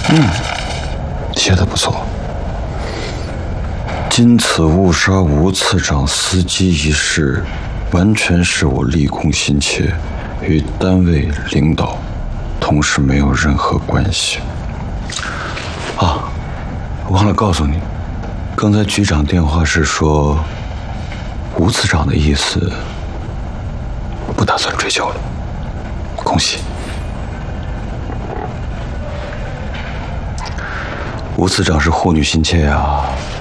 写得不错。今此误杀吴次长司机一事，完全是我立功心切，与单位领导、同事没有任何关系。啊，忘了告诉你，刚才局长电话是说，吴次长的意思不打算追究了，恭喜。吴次长是护女心切啊，